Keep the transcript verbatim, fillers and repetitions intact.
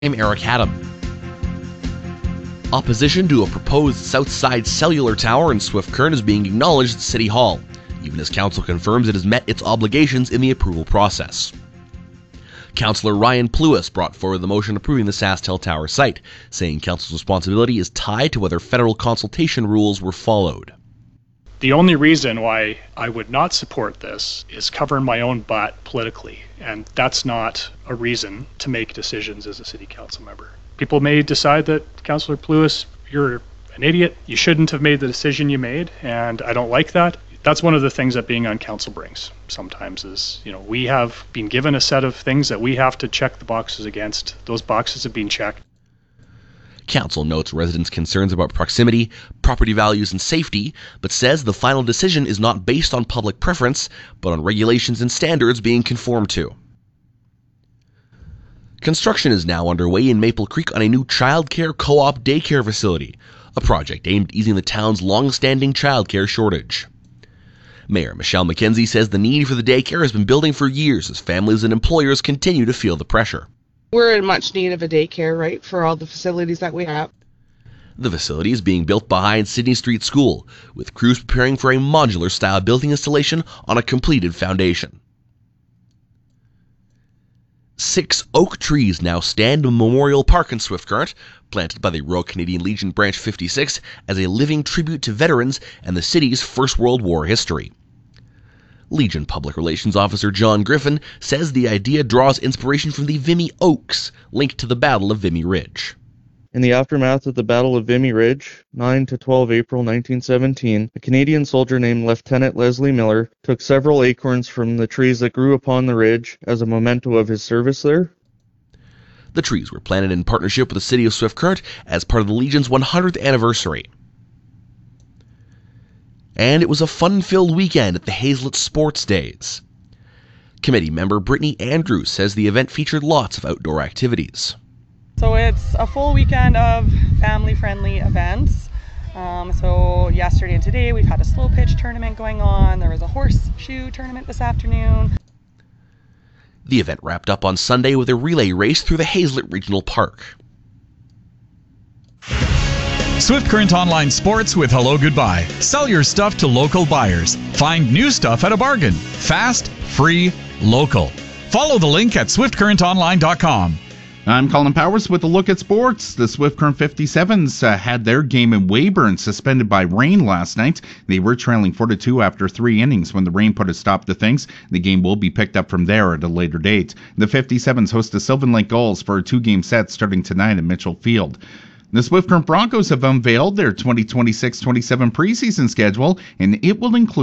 I'm Eric Haddam. Opposition to a proposed Southside Cellular Tower in Swift Current is being acknowledged at City Hall, even as Council confirms it has met its obligations in the approval process. Councillor Ryan Plewis brought forward the motion approving the SaskTel Tower site, saying Council's responsibility is tied to whether federal consultation rules were followed. The only reason why I would not support this is covering my own butt politically, and that's not a reason to make decisions as a city council member. People may decide that, Councillor Plewis, you're an idiot, you shouldn't have made the decision you made, and I don't like that. That's one of the things that being on council brings sometimes is, you know, we have been given a set of things that we have to check the boxes against. Those boxes have been checked. Council notes residents' concerns about proximity, property values, and safety, but says the final decision is not based on public preference, but on regulations and standards being conformed to. Construction is now underway in Maple Creek on a new childcare co-op daycare facility, a project aimed at easing the town's long-standing childcare shortage. Mayor Michelle McKenzie says the need for the daycare has been building for years as families and employers continue to feel the pressure. We're in much need of a daycare, right, for all the facilities that we have. The facility is being built behind Sydney Street School, with crews preparing for a modular-style building installation on a completed foundation. Six oak trees now stand in Memorial Park in Swift Current, planted by the Royal Canadian Legion Branch fifty-six as a living tribute to veterans and the city's First World War history. Legion Public Relations Officer John Griffin says the idea draws inspiration from the Vimy Oaks, linked to the Battle of Vimy Ridge. In the aftermath of the Battle of Vimy Ridge, nine to twelve April nineteen seventeen, a Canadian soldier named Lieutenant Leslie Miller took several acorns from the trees that grew upon the ridge as a memento of his service there. The trees were planted in partnership with the City of Swift Current as part of the Legion's one hundredth anniversary. And it was a fun-filled weekend at the Hazelet Sports Days. Committee member Brittany Andrews says the event featured lots of outdoor activities. So it's a full weekend of family-friendly events. Um, so yesterday and today we've had a slow pitch tournament going on. There was a horseshoe tournament this afternoon. The event wrapped up on Sunday with a relay race through the Hazelet Regional Park. Swift Current Online Sports with Hello Goodbye. Sell your stuff to local buyers. Find new stuff at a bargain. Fast, free, local. Follow the link at swift current online dot com. I'm Colin Powers with a look at sports. The Swift Current fifty-sevens uh, had their game in Weyburn suspended by rain last night. They were trailing four to two after three innings when the rain put a stop to things. The game will be picked up from there at a later date. The fifty-sevens host the Sylvan Lake Gulls for a two-game set starting tonight at Mitchell Field. The Swift Current Broncos have unveiled their twenty twenty-six twenty-seven preseason schedule, and it will include